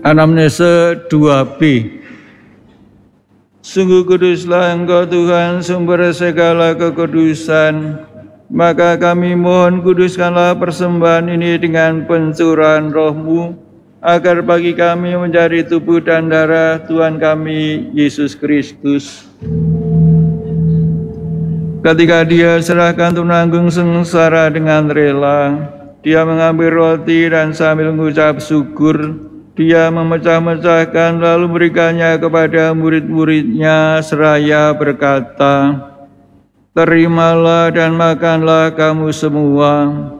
Anamnesa 2b. Sungguh kuduslah Engkau Tuhan, sumber segala kekudusan. Maka kami mohon kuduskanlah persembahan ini dengan pencurahan Roh-Mu, agar bagi kami menjadi tubuh dan darah Tuhan kami, Yesus Kristus. Ketika Dia serahkan tunanggung sengsara dengan rela, Dia mengambil roti dan sambil mengucap syukur, Dia memecah-mecahkan lalu memberikannya kepada murid-muridnya seraya berkata, "Terimalah dan makanlah kamu semua.